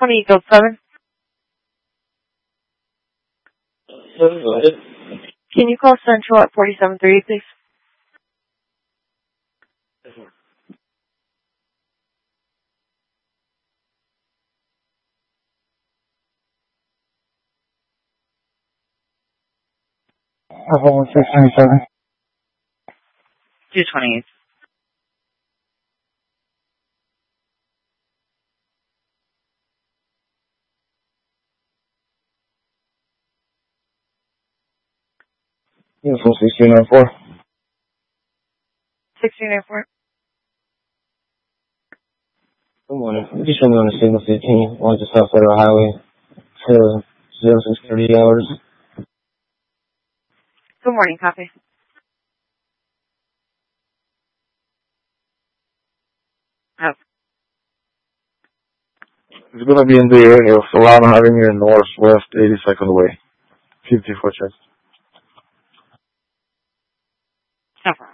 220 Eagle 7. Go ahead. Can you call Central at 4730, please? Hold 697. 228. Uniform 1694. 1694. Good morning. You just showed me on the signal 15 on the South Federal Highway to 0630 hours. Good morning, copy. Oh. It's going to be in the area of Solana Avenue Northwest, 82nd Way. 54 checks. No problem.